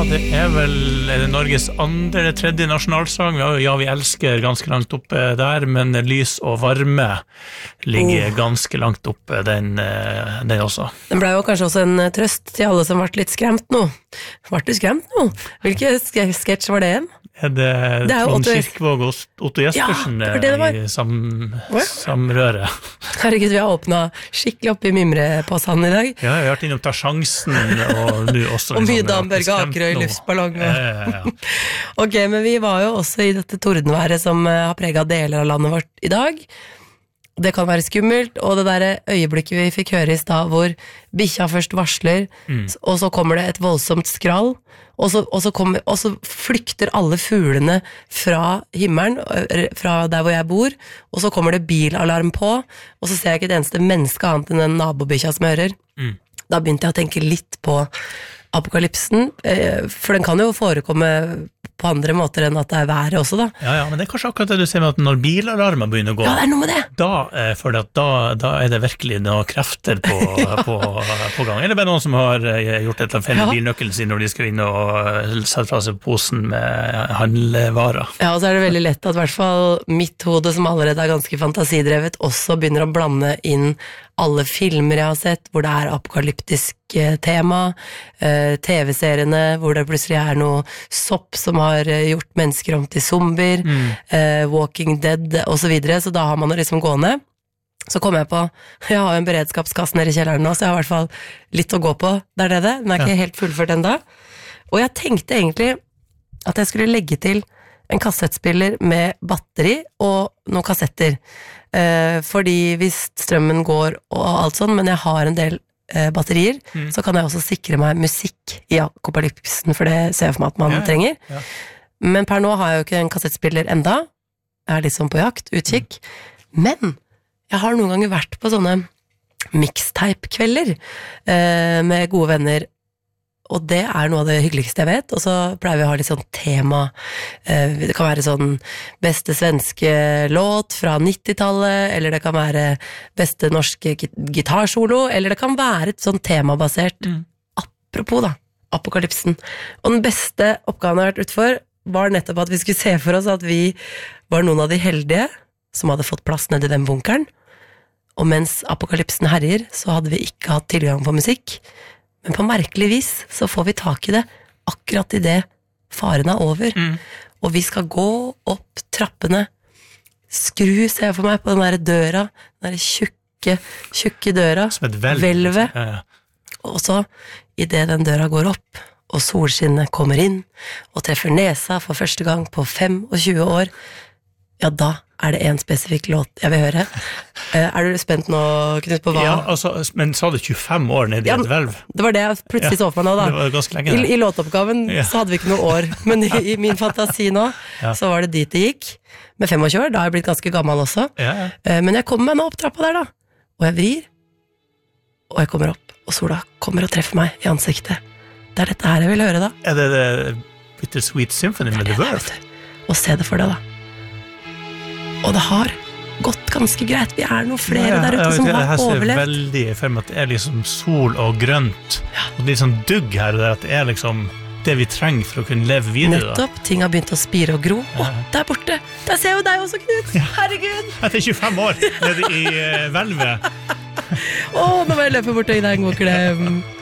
det vel er det Norges andre eller tredje nasjonalsang. Ja, vi elsker ganske langt oppe der, men Lys og varme ligger ganske langt oppe, den også. Den ble jo kanskje også en trøst til alle som ble litt skremt nå. Ble du skremt nå? Hvilke sketsj var det igjen? Er det Trond Kirkevåg og Otto Jespersen i samrøre? Herregud, vi har åpnet skikkelig opp i mimrepåsen i dag. Ja, vi har vært innom Ta sjansen, og nå også... og mye Damberg og Akerøy i luftballong. Ja. Ok, men vi var jo også i dette tordenværet som har preget deler av landet vårt i dag. Det kan være skummelt, og det der øyeblikket vi fikk høre i sted hvor bikkja først varsler, og så kommer det et voldsomt skrall, og så flykter alle fuglene fra himmelen, fra der hvor jeg bor, og så kommer det bilalarm på, og så ser jeg ikke et eneste menneske annet enn den nabobikkja som hører. Da begynte jeg å tenke litt på apokalypsen, for den kan jo forekomme på andre måter enn at det været også da. Ja, men det kanskje akkurat det du ser med at når bilalarmer begynner å gå, ja, det noe med det. Da det virkelig noen krefter på gang. Eller bare noen som har gjort et eller annet feil med bilnøkkelen sin når de skal inn og sette fra seg posen med handlevarer. Ja, og så det veldig lett at i hvert fall mitt hode, som allerede ganske fantasidrevet, også begynner å blande inn alle filmer jeg har sett, hvor det apokalyptisk tema, TV-seriene, hvor det plutselig noe sopp som har gjort mennesker om til zombier, Walking Dead, og så videre, så da har man det liksom gående. Så kom jeg på, jeg har jo en beredskapskasse nede i kjelleren nå, så jeg har i hvert fall litt å gå på der nede, den ikke helt fullført enda. Og jeg tenkte egentlig at jeg skulle legge til en kassettspiller med batteri og noen kassetter, fordi hvis strømmen går og alt sånn, men jeg har en del batterier, så kan jeg også sikre meg musikk i apokalypsen, for det ser jeg for meg at man trenger. Men per nå har jeg jo ikke en kassettspiller enda, jeg litt sånn på jakt, utkikk, men jeg har noen ganger vært på sånne mixtape-kvelder med gode venner, og det noe av det hyggeligste jeg vet, og så pleier vi å ha litt sånn tema, det kan være sånn beste svenske låt fra 90-tallet, eller det kan være beste norske gitarsolo, eller det kan være et sånn temabasert, apropos da, apokalypsen. Og den beste oppgaven jeg har vært utfor, var nettopp at vi skulle se for oss at vi var noen av de heldige, som hadde fått plass ned i den bunkeren, og mens apokalypsen herjer, så hadde vi ikke hatt tilgang på musikk, men på merkelig vis så får vi tak i det akkurat i det faren over. Og vi skal gå opp trappene, skru, ser jeg for meg, på den der døra, den der tjukke døra, som et hvelvet. Og så, i det den døra går opp, og solskinnet kommer inn, og treffer nesa for første gang på 25 år, ja, da det en spesifikk låt jeg vil høre. Du spent nå, Knut, på hva? Ja, altså, men sa du 25 år nede i et hvelv? Det var det jeg plutselig så for meg nå, da. Det var ganske lenge. I låtoppgaven så hadde vi ikke noe år, men i min fantasi nå, så var det dit det gikk. Med 25 år, da har jeg blitt ganske gammel også. Men jeg kommer meg nå opp trappa der, da. Og jeg vrir, og jeg kommer opp, og sola kommer og treffer meg i ansiktet. Det dette her jeg vil høre, da. Det Bittersweet Symphony med The Verve? Og se det for deg, da. Og det har gått ganske greit. Vi noen flere der ute som har overlevd. Jeg ser veldig for meg at det liksom sol og grønt, og litt sånn dugg her, og det liksom det vi trenger for å kunne leve videre. Nettopp, ting har begynt å spire og gro. Der borte, der ser jeg jo deg også, Knut. Herregud. Etter 25 år nede i hvelvet. Nå må jeg løpe bort og gi deg en god klem.